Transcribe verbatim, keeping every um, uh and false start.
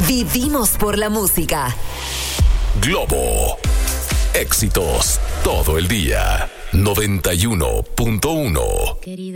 Vivimos por la música. Globo. Éxitos todo el día. noventa y uno punto uno. Querido.